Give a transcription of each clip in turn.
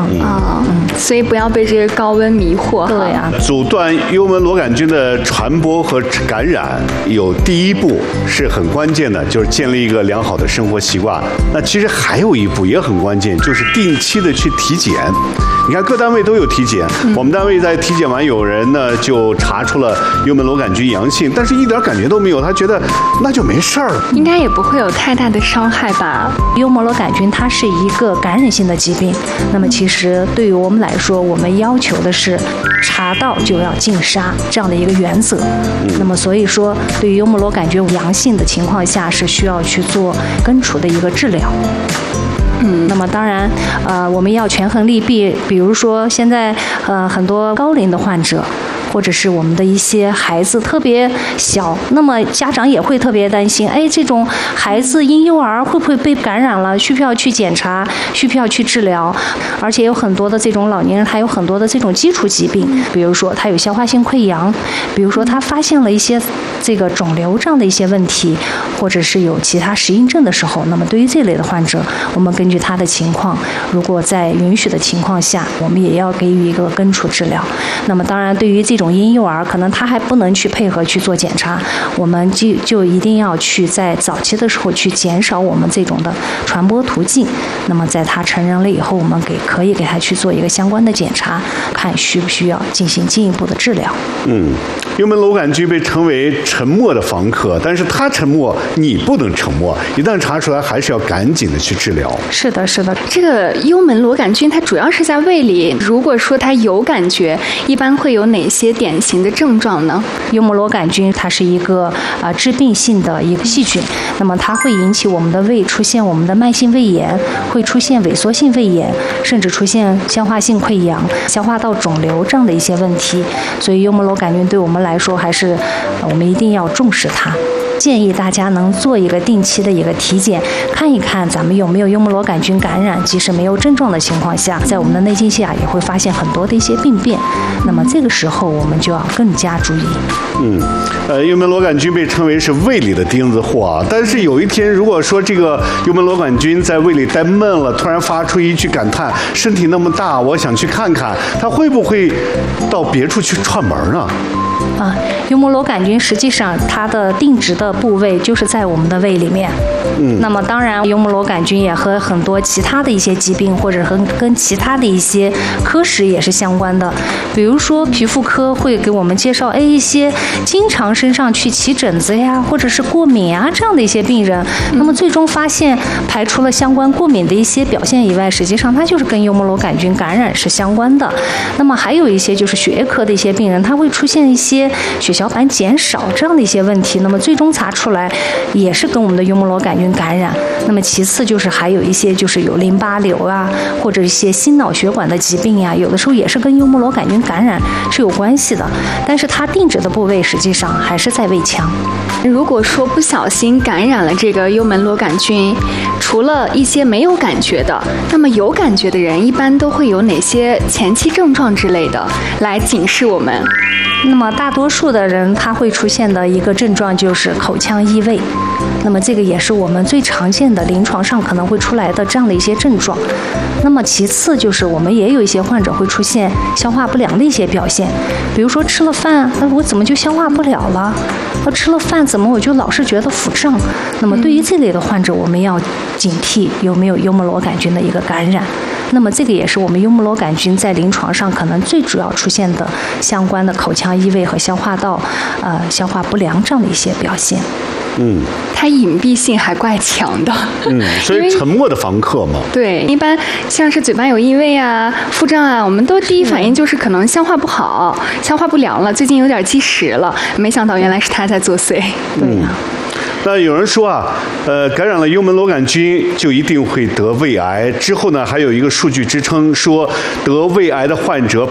所以不要被这个高温迷惑。 对呀， 阻断幽门螺杆菌的传播和感染，有第一步是很关键的，就是建立一个良好的生活习惯。那其实还有一步也很关键，就是定期的去体检。你看各单位都有体检，我们单位在体检完，有人呢就查出了幽门螺杆菌阳性，但是一点感觉都没有，他觉得那就没事儿了， 应该也不会有太大的伤害吧？ 幽门螺杆菌它是一个感染性的疾病，那么其实对于我们来说，我们要求的是查到就要尽杀这样的一个原则。那么所以说，对于幽门螺杆菌阳性的情况下，是需要去做根除的一个治疗。那么当然，我们要权衡利弊。比如说，现在很多高龄的患者，或者是我们的一些孩子特别小，那么家长也会特别担心，这种孩子婴幼儿会不会被感染了？需不需要去检查？需不需要去治疗？而且有很多的这种老年人，他有很多的这种基础疾病，比如说他有消化性溃疡，比如说他发现了一些这个肿瘤这样的一些问题，或者是有其他适应症的时候，那么对于这类的患者，我们根据他的情况，如果在允许的情况下，我们也要给予一个根除治疗。那么当然，对于这种婴幼儿，可能他还不能去配合去做检查，我们就一定要去在早期的时候去减少我们这种的传播途径。那么在他成人了以后，我们可以给他去做一个相关的检查，看需不需要进行进一步的治疗。 幽门螺杆菌被称为沉默的房客，但是它沉默，你不能沉默，一旦查出来，还是要赶紧的去治疗。 是的，是的。这个幽门螺杆菌它主要是在胃里，如果说它有感觉，一般会有哪些典型的症状呢？ 幽门螺杆菌它是一个致病性的一个细菌，那么它会引起我们的胃出现我们的慢性胃炎，会出现萎缩性胃炎，甚至出现消化性溃疡、消化道肿瘤这样的一些问题。所以幽门螺杆菌对我们来说，还是我们一定要重视它。建议大家能做一个定期的一个体检，看一看咱们有没有幽门螺杆菌感染。即使没有症状的情况下，在我们的内镜下也会发现很多的一些病变。那么这个时候我们就要更加注意。 幽门螺杆菌被称为是胃里的钉子户啊。但是有一天，如果说这个幽门螺杆菌在胃里待闷了，突然发出一句感叹：“身体那么大，我想去看看。”它会不会到别处去串门呢？ 幽门螺杆菌实际上它的定植的部位就是在我们的胃里面。那么当然，幽门螺杆菌也和很多其他的一些疾病，或者跟其他的一些科室也是相关的。比如说皮肤科会给我们介绍，一些经常身上去起疹子呀，或者是过敏啊这样的一些病人，那么最终发现排除了相关过敏的一些表现以外，实际上它就是跟幽门螺杆菌感染是相关的。那么还有一些就是血液科的一些病人，他会出现一些血小板减少这样的一些问题，那么最终查出来也是跟我们的幽门螺杆菌感染。那么其次就是还有一些就是有淋巴瘤啊，或者一些心脑血管的疾病呀，有的时候也是跟幽门螺杆菌感染是有关系的，但是它定植的部位实际上还是在胃腔。 如果说不小心感染了这个幽门螺杆菌，除了一些没有感觉的，那么有感觉的人一般都会有哪些前期症状之类的来警示我们？ 那么大多数的人他会出现的一个症状就是口腔异味，那么这个也是我们最常见的临床上可能会出来的这样的一些症状。那么其次就是我们也有一些患者会出现消化不良的一些表现，比如说吃了饭，我怎么就消化不了了？吃了饭怎么我就老是觉得腹胀？那么对于这类的患者，我们要警惕有没有幽门螺杆菌的一个感染。那么这个也是我们幽门螺杆菌在临床上可能最主要出现的相关的口腔异味和消化道消化不良这样的一些表现。 它隐蔽性还怪强的。 所以沉默的房客嘛。 对，一般像是嘴巴有异味啊、腹胀啊，我们都第一反应就是可能消化不好、消化不良了，最近有点积食了。没想到原来是他在作祟。 对呀。 那有人说感染了幽门螺杆菌就一定会得胃癌。之后呢，还有一个数据支撑说，得胃癌的患者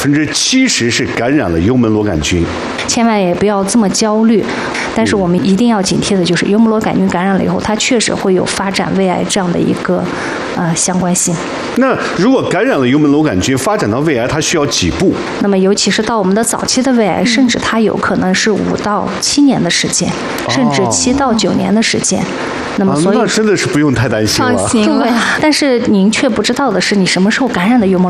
70%是感染了幽门螺杆菌。 千万也不要这么焦虑，但是我们一定要警惕的就是幽门螺杆菌感染了以后，它确实会有发展胃癌这样的一个相关性。 那如果感染了幽门螺杆菌发展到胃癌，它需要几步？ 那么尤其是到我们的早期的胃癌，甚至它有可能是5到7年的时间，甚至7到9年的时间。那么所以那真的是不用太担心了。 放心了。 但是您却不知道的是，你什么时候感染的幽门